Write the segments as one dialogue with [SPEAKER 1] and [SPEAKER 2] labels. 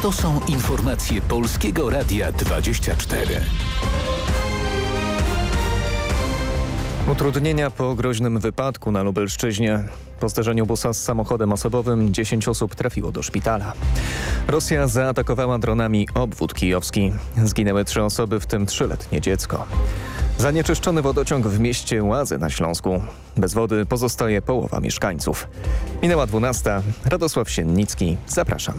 [SPEAKER 1] To są informacje Polskiego Radia 24.
[SPEAKER 2] Utrudnienia po groźnym wypadku na Lubelszczyźnie. Po zderzeniu busa z samochodem osobowym 10 osób trafiło do szpitala. Rosja zaatakowała dronami obwód kijowski. Zginęły 3 osoby, w tym 3-letnie dziecko. Zanieczyszczony wodociąg w mieście Łazy na Śląsku. Bez wody pozostaje połowa mieszkańców. Minęła 12. Radosław Siennicki. Zapraszam.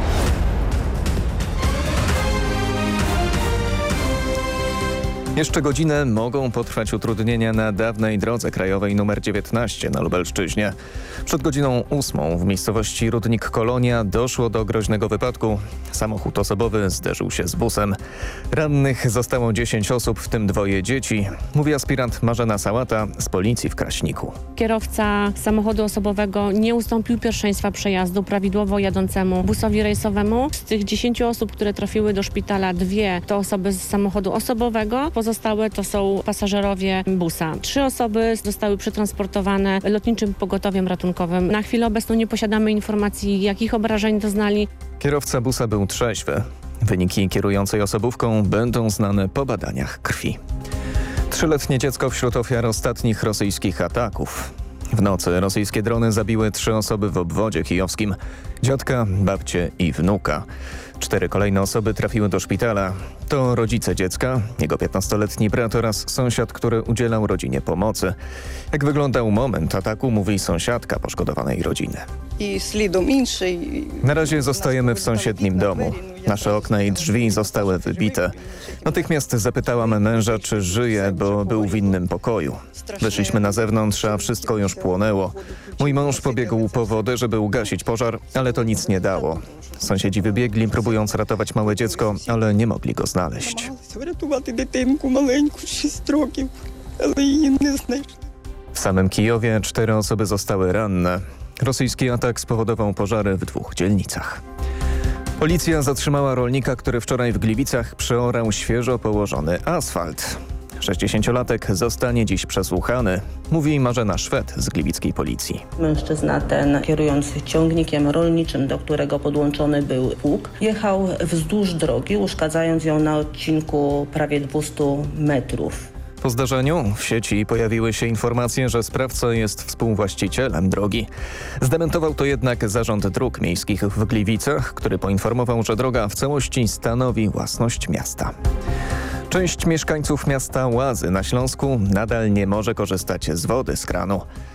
[SPEAKER 2] Jeszcze godzinę mogą potrwać utrudnienia na dawnej drodze krajowej nr 19 na Lubelszczyźnie. Przed godziną 8 w miejscowości Rudnik-Kolonia doszło do groźnego wypadku. Samochód osobowy zderzył się z busem. Rannych zostało 10 osób, w tym 2 dzieci, mówi aspirant Marzena Sałata z policji w Kraśniku.
[SPEAKER 3] Kierowca samochodu osobowego nie ustąpił pierwszeństwa przejazdu prawidłowo jadącemu busowi rejsowemu. Z tych 10 osób, które trafiły do szpitala, 2 to osoby z samochodu osobowego. Pozostałe to są pasażerowie busa. 3 osoby zostały przetransportowane lotniczym pogotowiem ratunkowym. Na chwilę obecną nie posiadamy informacji, jakich obrażeń doznali.
[SPEAKER 2] Kierowca busa był trzeźwy. Wyniki kierującej osobówką będą znane po badaniach krwi. 3-letnie dziecko wśród ofiar ostatnich rosyjskich ataków. W nocy rosyjskie drony zabiły 3 osoby w obwodzie kijowskim. Dziadka, babcię i wnuka. 4 kolejne osoby trafiły do szpitala. To rodzice dziecka, jego 15-letni brat oraz sąsiad, który udzielał rodzinie pomocy. Jak wyglądał moment ataku, mówi sąsiadka poszkodowanej rodziny. Na razie zostajemy w sąsiednim domu. Nasze okna i drzwi zostały wybite. Natychmiast zapytałam męża, czy żyje, bo był w innym pokoju. Wyszliśmy na zewnątrz, a wszystko już płonęło. Mój mąż pobiegł po wodę, żeby ugasić pożar, ale to nic nie dało. Sąsiedzi wybiegli, próbując ratować małe dziecko, ale nie mogli go znaleźć. W samym Kijowie 4 osoby zostały ranne. Rosyjski atak spowodował pożary w 2 dzielnicach. Policja zatrzymała rolnika, który wczoraj w Gliwicach przeorał świeżo położony asfalt. 60-latek zostanie dziś przesłuchany, mówi Marzena Szwed z gliwickiej policji.
[SPEAKER 4] Mężczyzna ten, kierując ciągnikiem rolniczym, do którego podłączony był pług, jechał wzdłuż drogi, uszkadzając ją na odcinku prawie 200 metrów.
[SPEAKER 2] Po zdarzeniu w sieci pojawiły się informacje, że sprawca jest współwłaścicielem drogi. Zdementował to jednak Zarząd Dróg Miejskich w Gliwicach, który poinformował, że droga w całości stanowi własność miasta. Część mieszkańców miasta Łazy na Śląsku nadal nie może korzystać z wody z kranu.